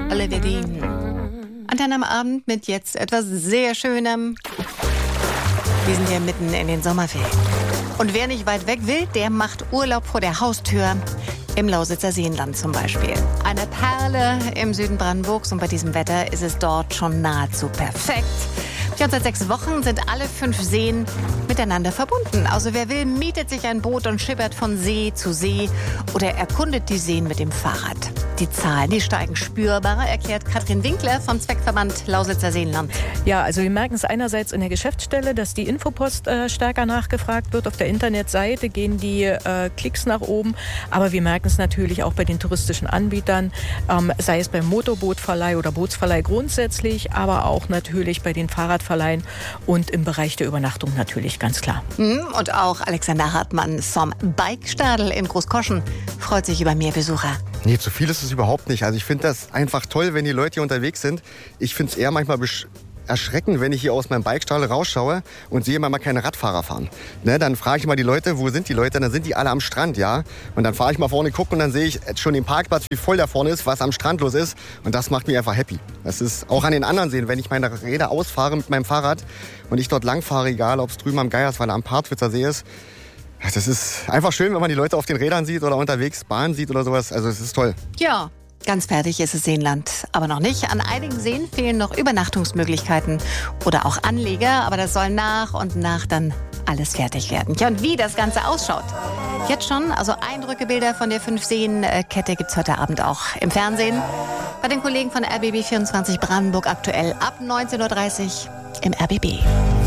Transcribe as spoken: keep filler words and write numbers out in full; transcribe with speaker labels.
Speaker 1: Olivia Dean. Und dann am Abend mit jetzt etwas sehr Schönem. Wir sind ja mitten in den Sommerferien. Und wer nicht weit weg will, der macht Urlaub vor der Haustür. Im Lausitzer Seenland zum Beispiel. Eine Perle im Süden Brandenburgs und bei diesem Wetter ist es dort schon nahezu perfekt. Ja, und seit sechs Wochen sind alle fünf Seen miteinander verbunden. Also wer will, mietet sich ein Boot und schippert von See zu See oder erkundet die Seen mit dem Fahrrad. Die Zahlen, die steigen spürbar, erklärt Katrin Winkler vom Zweckverband Lausitzer Seenland.
Speaker 2: Ja, also wir merken es einerseits in der Geschäftsstelle, dass die Infopost äh, stärker nachgefragt wird. Auf der Internetseite gehen die äh, Klicks nach oben. Aber wir merken es natürlich auch bei den touristischen Anbietern, ähm, sei es beim Motorbootverleih oder Bootsverleih grundsätzlich, aber auch natürlich bei den Fahrradverleihen und im Bereich der Übernachtung natürlich, ganz klar.
Speaker 1: Und auch Alexander Hartmann vom Bike-Stadel in Großkoschen freut sich über mehr Besucher.
Speaker 3: Nee, zu viel ist es überhaupt nicht. Also ich finde das einfach toll, wenn die Leute hier unterwegs sind. Ich finde es eher manchmal besch- erschreckend, wenn ich hier aus meinem Bikestall rausschaue und sehe mal keine Radfahrer fahren. Ne, dann frage ich mal die Leute, wo sind die Leute? Dann sind die alle am Strand, ja. Und dann fahre ich mal vorne, gucke und dann sehe ich schon den Parkplatz, wie voll da vorne ist, was am Strand los ist. Und das macht mich einfach happy. Das ist auch an den anderen Seen, wenn ich meine Räder ausfahre mit meinem Fahrrad und ich dort lang fahre, egal ob es drüben am Geiersweiler am Partwitzer See ist. Das ist einfach schön, wenn man die Leute auf den Rädern sieht oder unterwegs Bahn sieht oder sowas. Also es ist toll.
Speaker 1: Ja, ganz fertig ist das Seenland. Aber noch nicht. An einigen Seen fehlen noch Übernachtungsmöglichkeiten oder auch Anleger. Aber das soll nach und nach dann alles fertig werden. Ja, und wie das Ganze ausschaut. Jetzt schon, also Eindrücke, Bilder von der Fünf-Seen-Kette gibt es heute Abend auch im Fernsehen. Bei den Kollegen von R B B vierundzwanzig Brandenburg aktuell ab neunzehn Uhr dreißig im R B B.